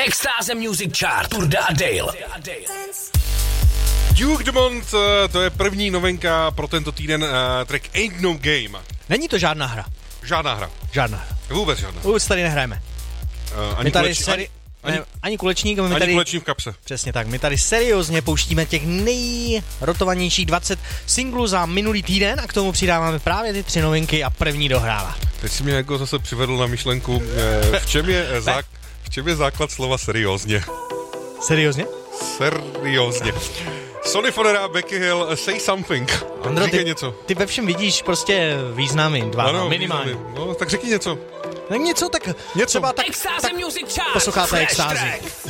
Extáze Music Chart, Turda a Dale. Duke Dumont, to je první novinka pro tento týden, track Ain't No Game. Není to žádná hra. Žádná hra. Žádná hra. Vůbec žádná. Vůbec tady nehrajeme. My tady ani kulečník, my ani tady kulečník v kapse. Přesně tak, my tady seriózně pouštíme těch nejrotovanějších 20 singlů za minulý týden a k tomu přidáváme právě ty 3 novinky a první dohrává. Teď si mě jako zase přivedl na myšlenku, v čem je základ slova seriózně? Seriózně? Seriózně. Sonny Fonera, Becky Hill, Say Something. Andro, Říkej něco. Ty ve všem vidíš prostě významy, minimálně. Významy. No, tak řekni něco. Tak něco, tak něco. třeba tak posloucháte Extázi.